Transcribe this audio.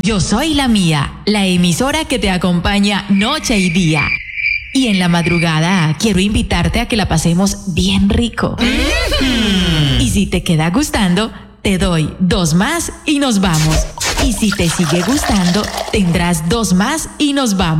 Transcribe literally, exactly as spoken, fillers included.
Yo soy la mía, la emisora que te acompaña noche y día. Y en la madrugada quiero invitarte a que la pasemos bien rico. Mm-hmm. Y si te queda gustando, te doy dos más y nos vamos. Y si te sigue gustando, tendrás dos más y nos vamos.